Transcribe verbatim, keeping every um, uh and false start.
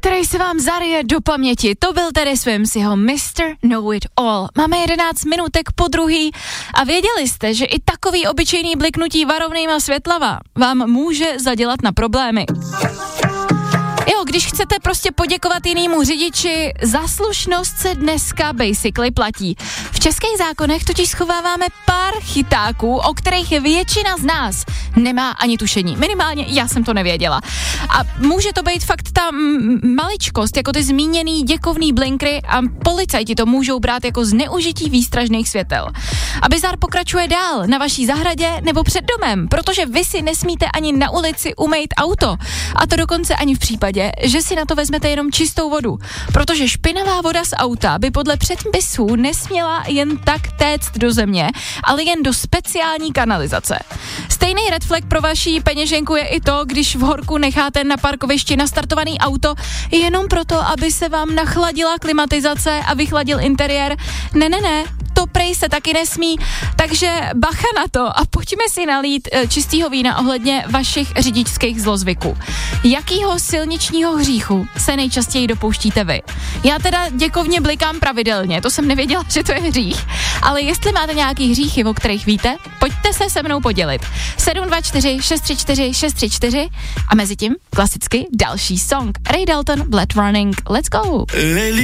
který se vám zaryje do paměti. To byl tedy Swims, jeho mister Know It All. Máme jedenáct minutek po druhý a věděli jste, že i takový obyčejný bliknutí varovnýma světlava vám může zadělat na problémy. Jo, když chcete prostě poděkovat jinému řidiči, zaslušnost se dneska basically platí. V českých zákonech totiž schováváme pár chytáků, o kterých většina z nás nemá ani tušení. Minimálně já jsem to nevěděla. A může to být fakt ta m- maličkost, jako ty zmíněný děkovný blinkry, a policajti to můžou brát jako zneužití výstražných světel. A bizár pokračuje dál na vaší zahradě nebo před domem, protože vy si nesmíte ani na ulici umýt auto. A to dokonce ani v případě, že si na to vezmete jenom čistou vodu, protože špinavá voda z auta by podle předpisů nesměla jen tak téct do země, ale jen do speciální kanalizace. Stejný red flag pro vaší peněženku je i to, když v horku necháte na parkovišti nastartovaný auto jenom proto, aby se vám nachladila klimatizace a vychladil interiér. Ne, ne, ne. To prej se taky nesmí, takže bacha na to a pojďme si nalít e, čistýho vína ohledně vašich řidičských zlozvyků. Jakýho silničního hříchu se nejčastěji dopouštíte vy? Já teda děkovně blikám pravidelně, to jsem nevěděla, že to je hřích, ale jestli máte nějaký hříchy, o kterých víte, pojďte se se mnou podělit. sedm dva čtyři šest tři čtyři šest tři čtyři a mezi tím klasicky další song. Ray Dalton, Blood Running, let's go!